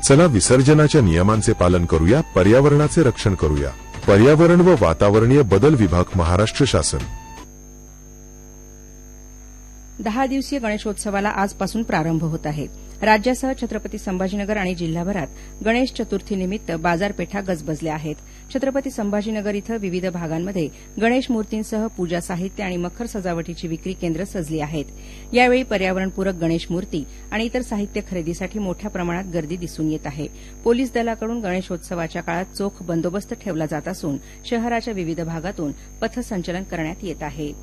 चला विसर्जनाच्या नियमांचे पालन करूया, पर्यावरणाचे रक्षण करूया. पर्यावरण व वातावरणीय बदल विभाग, महाराष्ट्र शासन. 10 दिवसीय गणेशोत्सवाला आजपासून प्रारंभ होत आहे. राज्यासह छत्रपती संभाजीनगर आणि जिल्हाभरात गणेश चतुर्थीनिमित्त बाजारपेठा गजबजल्या आहेत. छत्रपती संभाजीनगर इथं विविध भागांमध्ये गणेश मूर्तींसह पूजा साहित्य आणि मखर सजावटीची विक्री केंद्र सजली आहेत. यावेळी पर्यावरणपूरक गणेश मूर्ती आणि इतर साहित्य खरेदीसाठी मोठ्या प्रमाणात गर्दी दिसून येत आहे. पोलीस दलाकडून गणेशोत्सवाच्या काळात चोख बंदोबस्त ठेवला जात असून शहराच्या विविध भागातून पथसंचलन करण्यात येत आहे.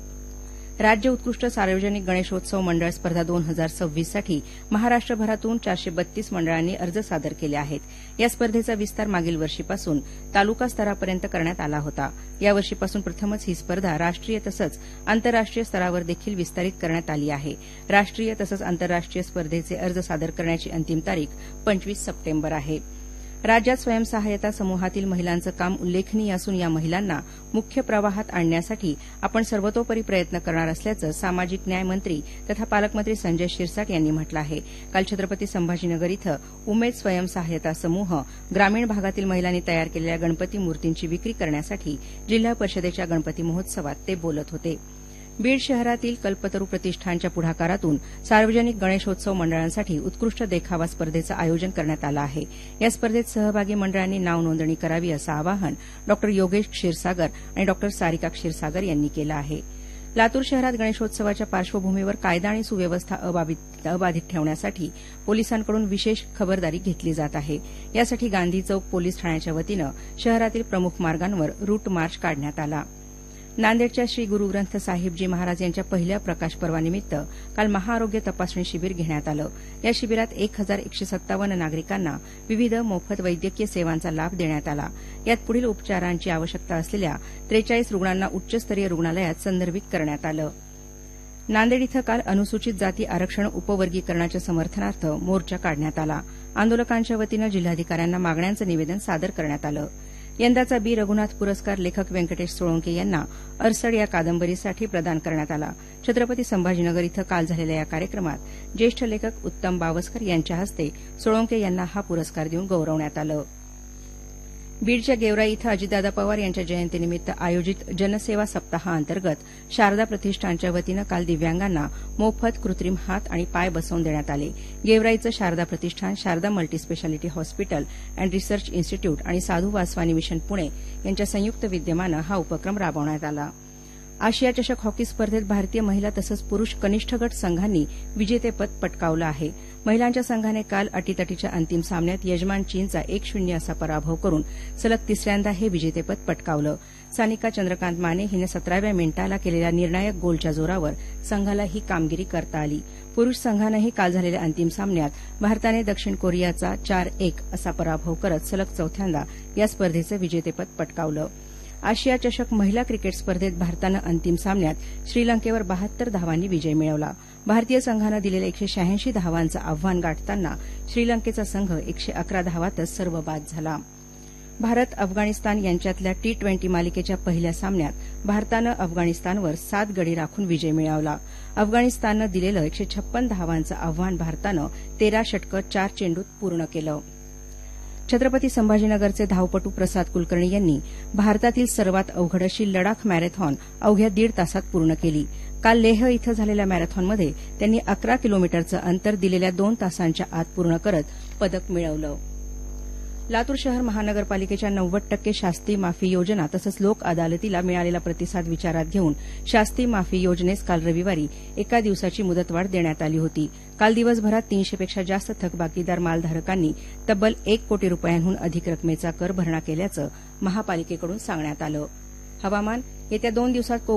राज्य उत्कृष्ट सार्वजनिक गणेशोत्सव मंडळ स्पर्धा 2026 साठी महाराष्ट्रभरातून 432 मंडळांनी अर्ज सादर केले आहेत. या स्पर्धेचा विस्तार मागील वर्षीपासून तालुका स्तरापर्यंत करण्यात आला होता. या वर्षीपासून प्रथमच ही स्पर्धा राष्ट्रीय तसंच आंतरराष्ट्रीय स्तरावर देखील विस्तारित करण्यात आली आहे. राष्ट्रीय तसंच आंतरराष्ट्रीय स्पर्धेचे अर्ज सादर करण्याची अंतिम तारीख 25 सप्टेंबर आहे. राज्यात स्वयंसहाय्यता समूहातील महिलांचं काम उल्लेखनीय असून या महिलांना मुख्य प्रवाहात आणण्यासाठी आपण सर्वतोपरी प्रयत्न करणार असल्याचं सामाजिक न्याय मंत्री तथा पालकमंत्री संजय शिरसाट यांनी म्हटलं आहे. काल छत्रपती संभाजीनगर इथं उमेद स्वयंसहाय्यता समूह ग्रामीण भागातील महिलांनी तयार केलेल्या गणपती मूर्तींची विक्री करण्यासाठी जिल्हा परिषदेच्या गणपती महोत्सवात ते बोलत होते. बीड शहरातील कल्पतरू प्रतिष्ठानच्या पुढाकारातून सार्वजनिक गणेशोत्सव मंडळांसाठी उत्कृष्ट देखावा स्पर्धेचं आयोजन करण्यात आलं आहे. या स्पर्धेत सहभागी मंडळांनी नाव नोंदणी करावी असं आवाहन डॉ योगेश क्षीरसागर आणि डॉ सारिका क्षीरसागर यांनी केलं आहे. लातूर शहरात गणेशोत्सवाच्या पार्श्वभूमीवर कायदा आणि सुव्यवस्था अबाधित ठेवण्यासाठी पोलिसांकडून विशेष खबरदारी घेतली जात आहे. यासाठी गांधी चौक पोलीस ठाण्याच्या वतीनं शहरातील प्रमुख मार्गांवर रूट मार्च काढण्यात आला. नांदेडच्या श्री गुरुग्रंथ साहिबजी महाराज यांच्या पहिल्या प्रकाश पर्वानिमित्त काल महाआरोग्य तपासणी शिबिर घेण्यात आलं. या शिबिरात 1157 नागरिकांना विविध मोफत वैद्यकीय सेवांचा लाभ देण्यात आला. यात पुढील उपचारांची आवश्यकता असलेल्या 43 रुग्णांना उच्चस्तरीय रुग्णालयात संदर्भित करण्यात आलं. नांदेड इथं काल अनुसूचित जाती आरक्षण उपवर्गीकरणाच्या समर्थनार्थ मोर्चा काढण्यात आला. आंदोलकांच्या वतीनं जिल्हाधिकाऱ्यांना मागण्यांचं निवेदन सादर करण्यात आलं. यंदाचा बी रघुनाथ पुरस्कार लेखक व्यंकटेश सोळंके यांना अरसड या कादंबरीसाठी प्रदान करण्यात आला. छत्रपती संभाजीनगर इथं काल झालेल्या या कार्यक्रमात ज्येष्ठ लेखक उत्तम बावस्कर यांच्या हस्ते सोळंके यांना हा पुरस्कार देऊन गौरवण्यात आलं. बीडच्या गेवराई इथं अजितदादा पवार यांच्या जयंतीनिमित्त आयोजित जनसेवा सप्ताहाअंतर्गत शारदा प्रतिष्ठानच्या वतीनं काल दिव्यांगांना मोफत कृत्रिम हात आणि पाय बसवून देण्यात आले. गेवराईचं शारदा प्रतिष्ठान, Sharda multispeciality hospital and research institute आणि साधू वासवानी मिशन पुणे यांच्या संयुक्त विद्यमानं हा उपक्रम राबवण्यात आला. आशिया चषक हॉकी स्पर्धेत भारतीय महिला तसंच पुरुष कनिष्ठ गट संघांनी विजेतेपद पटकावलं आहे. महिलांच्या संघाने काल अटीतटीच्या अंतिम सामन्यात यजमान चीनचा 1-0 असा पराभव करून सलग तिसऱ्यांदा हे विजेतेपद पटकावलं. सानिका चंद्रकांत माने हिनं 17व्या मिनिटाला केलेल्या निर्णायक गोलच्या जोरावर संघाला ही कामगिरी करता आली. पुरुष संघानंही काल झालेल्या अंतिम सामन्यात भारताने दक्षिण कोरियाचा 4-1 असा पराभव करत सलग चौथ्यांदा या स्पर्धेचं विजेतेपद पटकावलं. आशिया चषक महिला क्रिकेट स्पर्धेत भारतानं अंतिम सामन्यात श्रीलंकेवर 72 धावांनी विजय मिळवला. भारतीय संघानं दिलेल्या 186 धावांचं आव्हान गाठताना श्रीलंकेचा संघ 111 धावातच सर्व बाद झाला. भारत अफगाणिस्तान यांच्यातल्या T20 मालिकेच्या पहिल्या सामन्यात भारतानं अफगाणिस्तानवर 7 गडी राखून विजय मिळवला. अफगाणिस्ताननं दिलेलं 156 धावांचं आव्हान भारतानं 13 षटकं 4 चेंडूत पूर्ण केलं. छत्रपती संभाजीनगरचे धावपटू प्रसाद कुलकर्णी यांनी भारतातील सर्वात अवघड अशी लडाख मॅरेथॉन अवघ्या 1.5 तासात पूर्ण केली. काल लेह इथं झालेल्या मॅरेथॉनमध्ये त्यांनी 11 किलोमीटरचं अंतर दिलेल्या 2 तासांच्या आत पूर्ण करत पदक मिळवलं. लातूर शहर महानगरपालिकेच्या 90% शास्ती माफी योजना तसंच लोक अदालतीला मिळालेला प्रतिसाद विचारात घेऊन शास्ती माफी योजनेस काल रविवारी एका दिवसाची मुदतवाढ देण्यात आली होती. काल दिवसभरात 300 पेक्षा जास्त थकबाकीदार मालधारकांनी तब्बल 1 कोटी रुपयांहून अधिक रकमेचा कर भरणा केल्याचं महापालिकेकडून सांगण्यात आलं. हवामान येत्या 2 दिवसात